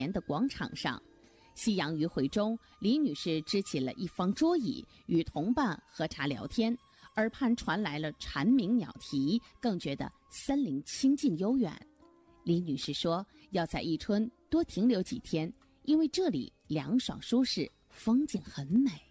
的广场上，夕阳余晖中，李女士支起了一方桌椅，与同伴喝茶聊天，耳畔传来了蝉鸣鸟啼，更觉得森林清静悠远。李女士说要在伊春多停留几天，因为这里凉爽舒适，风景很美。